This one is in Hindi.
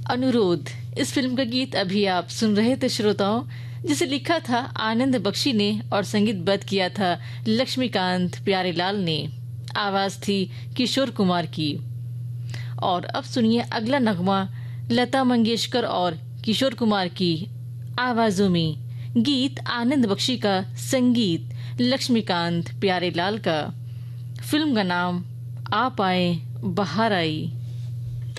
अनुरोध इस फिल्म का गीत अभी आप सुन रहे थे श्रोताओं, जिसे लिखा था आनंद बख्शी ने और संगीतबद्ध किया था लक्ष्मीकांत प्यारेलाल ने। आवाज थी किशोर कुमार की। और अब सुनिए अगला नगमा लता मंगेशकर और किशोर कुमार की आवाजों में। गीत आनंद बख्शी का, संगीत लक्ष्मीकांत प्यारेलाल का। फिल्म का नाम आप आए बहार आई।